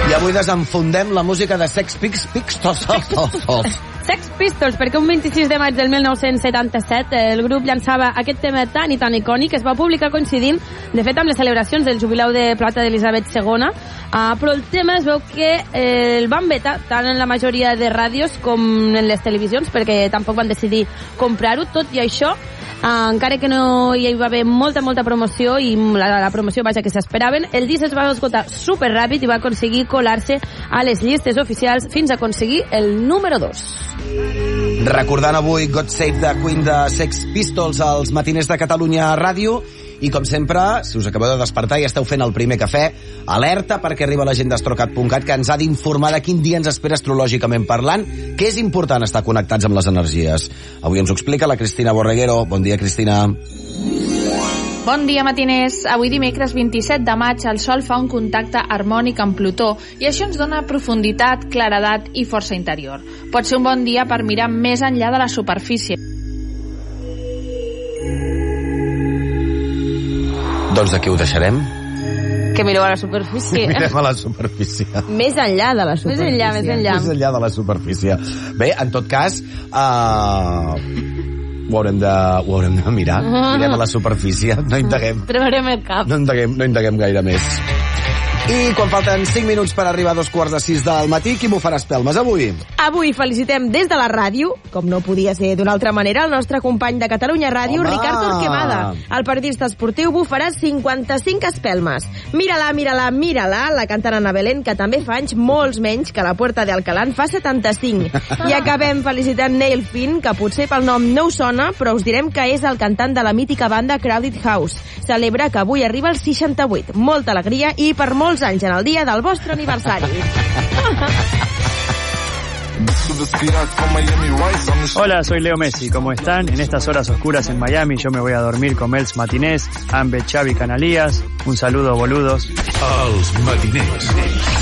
I avui desenfundem la música de Sex Pistols. Sex Pistols, perquè un 26 de maig del 1977 el grup llançava aquest tema tan i tan icònic que es va publicar coincidint, de fet, amb les celebracions del jubileu de plata d'Elisabet II, però el tema es veu que el van vetar tant en la majoria de ràdios com en les televisions, perquè tampoc van decidir comprar-ho. Tot i això, encara que no hi va haver molta promoció i la promoció vaja que s'esperaven, el disc es va esgotar super ràpid i va aconseguir colar-se a les llistes oficials fins a aconseguir el número 2. Recordant avui God Save the Queen de Sex Pistols als matiners de Catalunya Ràdio. I com sempre, si us acabeu de despertar i esteu fent el primer cafè, alerta perquè arriba la gent d'Astrocat.cat que ens ha d'informar de quin dia ens espera astrològicament parlant, que és important estar connectats amb les energies. Avui ens ho explica la Cristina Borreguero. Bon dia, Cristina. Bon dia, matiners. Avui dimecres 27 de maig el Sol fa un contacte harmònic amb Plutó i això ens dona profunditat, claredat i força interior. Pot ser un bon dia per mirar més enllà de la superfície. Doncs aquí ho deixarem. Que mireu a la superfície. Mirem a la superfície. Més enllà de la superfície. Més enllà de la superfície. Bé, en tot cas, ho haurem de mirar. Mirem a la superfície. No indaguem. Treurem el cap. No indaguem gaire més. I quan falten 5 minuts per arribar a 5:45 del matí, qui m'ho farà espelmes avui? Avui felicitem des de la ràdio, com no podia ser d'una altra manera, el nostre company de Catalunya Ràdio, Ricard Torquemada. El periodista esportiu bufarà 55 espelmes. Mírala, la cantant Ana Belén, que també fa anys molts menys que la Puerta de Alcalá, fa 75. I acabem felicitant Neil Finn, que potser pel nom no us sona, però us direm que és el cantant de la mítica banda Crowded House. Celebra que avui arriba al 68. Molta alegria i per molts anys en el dia del vostre aniversari. Hola, soy Leo Messi. ¿Cómo están? En estas horas oscuras en Miami yo me voy a dormir con Mels Matinés, Ambe, Xavi, Canalías. Un saludo, boludos. Els matiners.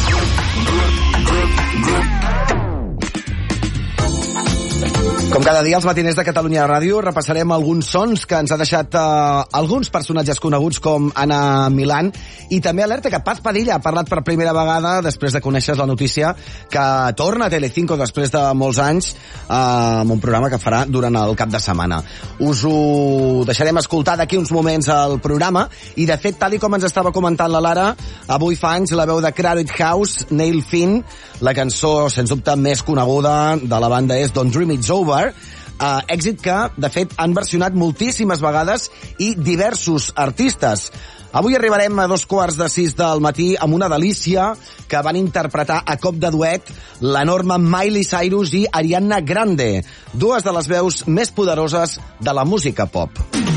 Com cada dia, als matiners de Catalunya Ràdio repassarem alguns sons que ens ha deixat alguns personatges coneguts com Ana Milán, i també alerta que Paz Padilla ha parlat per primera vegada després de conèixer la notícia que torna a Telecinco després de molts anys amb un programa que farà durant el cap de setmana. Us ho deixarem escoltar d'aquí uns moments al programa, i de fet, tal i com ens estava comentant la Lara, avui fa anys la veu de Crowded House, Neil Finn. La cançó, sens dubte, més coneguda de la banda és Don't Dream It's Over, èxit que, de fet, han versionat moltíssimes vegades i diversos artistes. Avui arribarem a 5:45 del matí amb una delícia que van interpretar a cop de duet l'enorme Miley Cyrus i Ariana Grande, dues de les veus més poderoses de la música pop.